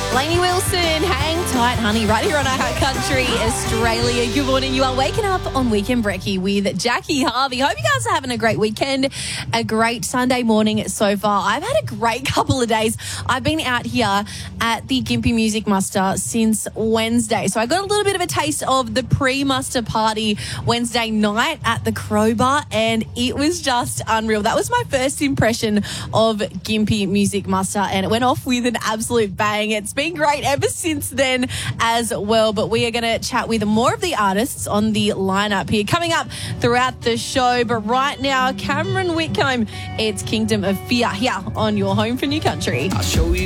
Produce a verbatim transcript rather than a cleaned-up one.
Lainey Wilson, hang tight, honey, right here on our country, Australia. Good morning. You are waking up on Weekend Brekkie with Jackie Harvey. Hope you guys are having a great weekend, a great Sunday morning so far. I've had a great couple of days. I've been out here at the Gympie Music Muster since Wednesday. So I got a little bit of a taste of the pre-muster party Wednesday night at the Crowbar, and it was just unreal. That was my first impression of Gympie Music Muster, and it went off with an absolute bang. It's been great ever since then as well, but we are going to chat with more of the artists on the lineup here coming up throughout the show. But right now, Cameron Whitcomb, it's Kingdom of Fear here on your home for New Country. I'll show you